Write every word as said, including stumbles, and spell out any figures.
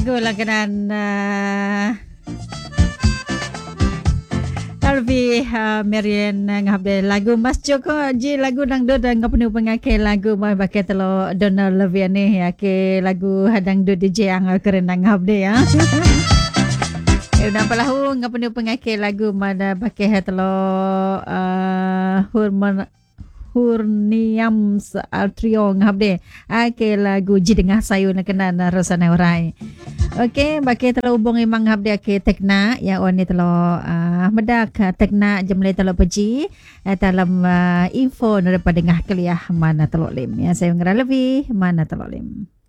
Gulang kenan uh, Alvi uh, Marian ngabde lagu Mas Joko ji lagu dangdut dan ngapenu pengakai lagu mai pakai telo Donald Levian ni ya ke lagu dangdut D J ang keren ngabde ya. Eh nampak lahu ngapenu pengakai lagu mana pakai telo uh, Hurman Hurniam Altrio ngabde ake lagu ji dengah sayu nak kena rosana orai. Okey, bagi telo hubung imang ngabde ake tekna ya oni telo uh, medak tekna jemle telo peji uh, dalam uh, info daripada dengah kuliah mana telo lim ya saya ngira lebih mana telo lim.